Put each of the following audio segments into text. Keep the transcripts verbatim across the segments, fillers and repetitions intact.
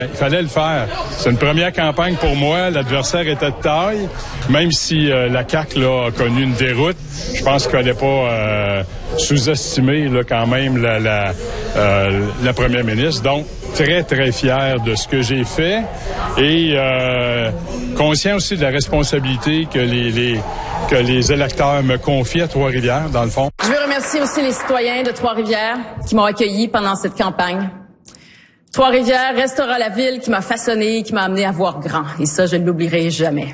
Il fallait le faire. C'est une première campagne pour moi. L'adversaire était de taille. Même si euh, la C A Q là, a connu une déroute, je pense qu'il fallait pas euh, sous-estimer là, quand même la, la, euh, la première ministre. Donc, très, très fier de ce que j'ai fait et euh, conscient aussi de la responsabilité que les, les, que les électeurs me confient à Trois-Rivières, dans le fond. Je veux remercier aussi les citoyens de Trois-Rivières qui m'ont accueilli pendant cette campagne. Trois-Rivières restera la ville qui m'a façonné, qui m'a amené à voir grand. Et ça, je ne l'oublierai jamais.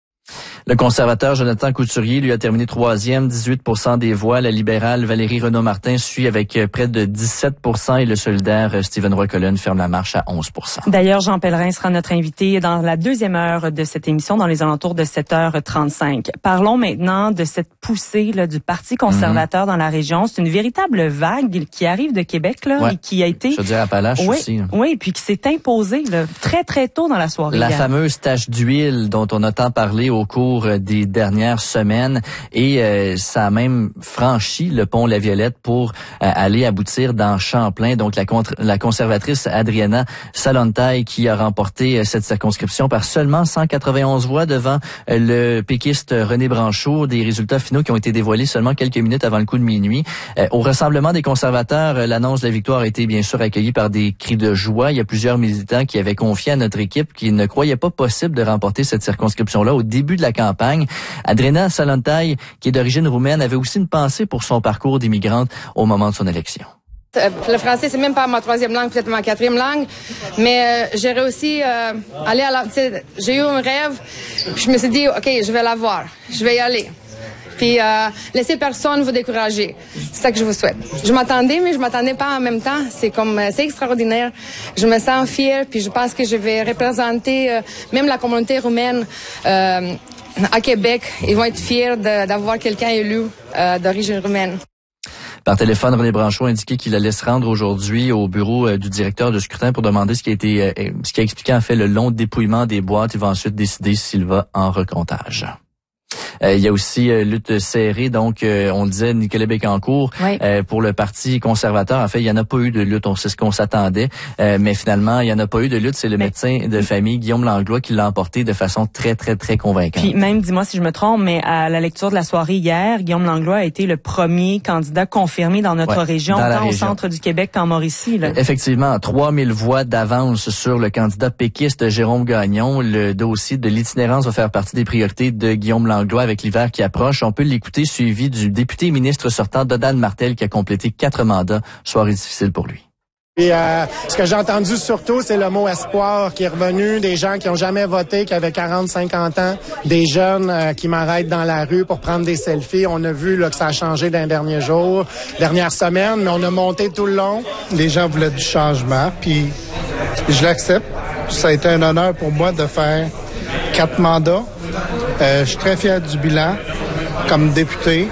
Le conservateur Jonathan Couturier lui a terminé troisième, dix-huit pour cent des voix. La libérale Valérie Renaud-Martin suit avec près de dix-sept pour cent et le solidaire Stephen Roy-Collen ferme la marche à onze pour cent. D'ailleurs, Jean Pellerin sera notre invité dans la deuxième heure de cette émission, dans les alentours de sept heures trente-cinq. Parlons maintenant de cette poussée là, du Parti conservateur mmh. dans la région. C'est une véritable vague qui arrive de Québec là, ouais. et qui a été... Je veux dire Appalaches oui, aussi. Hein. Oui, puis qui s'est imposée là, très, très tôt dans la soirée. La hier. fameuse tache d'huile dont on a tant parlé au cours des dernières semaines et euh, ça a même franchi le pont La Violette pour euh, aller aboutir dans Champlain. Donc la, contre, la conservatrice Adriana Salontaille qui a remporté euh, cette circonscription par seulement cent quatre-vingt-onze voix devant euh, le péquiste René Branchot. Des résultats finaux qui ont été dévoilés seulement quelques minutes avant le coup de minuit. Euh, au rassemblement des conservateurs, euh, l'annonce de la victoire a été bien sûr accueillie par des cris de joie. Il y a plusieurs militants qui avaient confié à notre équipe qu'ils ne croyaient pas possible de remporter cette circonscription-là au début de la campagne. Adriana Salontaille, qui est d'origine roumaine, avait aussi une pensée pour son parcours d'immigrante au moment de son élection. Le français, c'est même pas ma troisième langue, peut-être ma quatrième langue, mais euh, j'ai réussi euh, aller à la... J'ai eu un rêve, puis je me suis dit, OK, je vais l'avoir, je vais y aller. Puis euh, laissez personne vous décourager. C'est ça que je vous souhaite. Je m'attendais, mais je m'attendais pas en même temps. C'est comme, c'est extraordinaire. Je me sens fière, puis je pense que je vais représenter euh, même la communauté roumaine euh, à Québec. Ils vont être fiers de, d'avoir quelqu'un élu euh, d'origine roumaine. Par téléphone, René Branchot a indiqué qu'il allait se rendre aujourd'hui au bureau euh, du directeur de scrutin pour demander ce qui a été, euh, ce qui a expliqué en fait le long dépouillement des boîtes. Il va ensuite décider s'il va en recomptage. Euh, il y a aussi euh, lutte serrée, donc euh, on le disait, Nicolas Bécancourt, oui. euh, pour le Parti conservateur. En fait, il n'y en a pas eu de lutte, on sait ce qu'on s'attendait, euh, mais finalement, il n'y en a pas eu de lutte. C'est le mais... médecin de famille, Guillaume Langlois, qui l'a emporté de façon très, très, très convaincante. Puis même, dis-moi si je me trompe, mais à la lecture de la soirée hier, Guillaume Langlois a été le premier candidat confirmé dans notre ouais, région, dans tant région. Au centre du Québec qu'en Mauricie. Là. Effectivement, trois mille voix d'avance sur le candidat péquiste Jérôme Gagnon. Le dossier de l'itinérance va faire partie des priorités de Guillaume Langlois avec l'hiver qui approche. On peut l'écouter suivi du député ministre sortant Donald Martel qui a complété quatre mandats. Soirée difficile pour lui. Et euh, ce que j'ai entendu surtout, c'est le mot espoir qui est revenu, des gens qui ont jamais voté, qui avaient quarante, cinquante ans, des jeunes euh, qui m'arrêtent dans la rue pour prendre des selfies. On a vu là, que ça a changé dans les derniers jours, dernières semaines, mais on a monté tout le long. Les gens voulaient du changement, puis je l'accepte. Ça a été un honneur pour moi de faire quatre mandats. Euh, je suis très fier du bilan comme député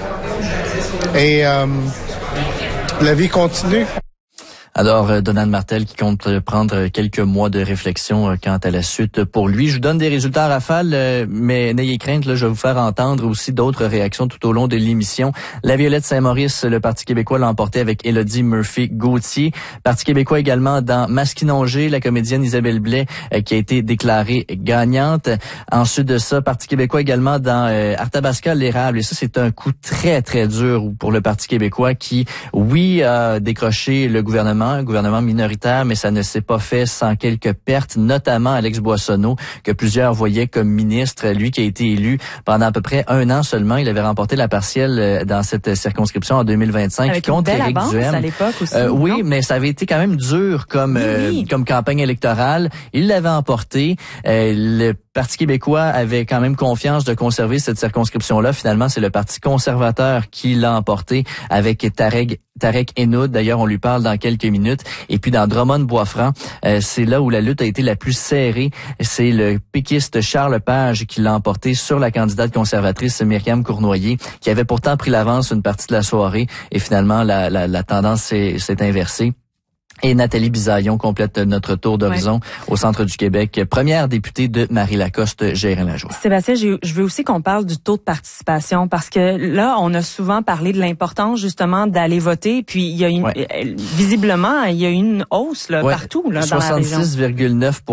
et euh, la vie continue. Alors, Donald Martel qui compte prendre quelques mois de réflexion quant à la suite pour lui. Je vous donne des résultats à rafale, mais n'ayez crainte, là, je vais vous faire entendre aussi d'autres réactions tout au long de l'émission. La Violette Saint-Maurice, le Parti québécois l'a emporté avec Élodie Murphy-Gauthier. Parti québécois également dans Masquinongé, la comédienne Isabelle Blais qui a été déclarée gagnante. Ensuite de ça, Parti québécois également dans euh, Arthabasca, l'Érable. Et ça, c'est un coup très, très dur pour le Parti québécois qui, oui, a décroché le gouvernement, un gouvernement minoritaire, mais ça ne s'est pas fait sans quelques pertes, notamment Alex Boissonneau, que plusieurs voyaient comme ministre, lui qui a été élu pendant à peu près un an seulement. Il avait remporté la partielle dans cette circonscription en deux mille vingt-cinq avec contre une belle Éric avance Duhem. À l'époque aussi, euh, oui, non? mais ça avait été quand même dur comme oui, euh, oui. comme campagne électorale. Il l'avait emporté. Euh, le Parti québécois avait quand même confiance de conserver cette circonscription-là. Finalement, c'est le Parti conservateur qui l'a emporté avec Tarek, Tarek Henoud. D'ailleurs, on lui parle dans quelques minutes. Et puis dans Drummond-Boisfranc, euh, c'est là où la lutte a été la plus serrée. C'est le péquiste Charles Page qui l'a emporté sur la candidate conservatrice Myriam Cournoyer, qui avait pourtant pris l'avance une partie de la soirée. Et finalement, la, la, la tendance s'est, s'est inversée. Et Nathalie Bisaillon complète notre tour d'horizon ouais. au centre du Québec. Première députée de Marie-Lacoste, Gérin-Lajoie. Sébastien, je veux aussi qu'on parle du taux de participation parce que là, on a souvent parlé de l'importance justement d'aller voter. Puis il y a une, ouais. visiblement, il y a une hausse là, ouais. partout là, dans la région. soixante-six virgule neuf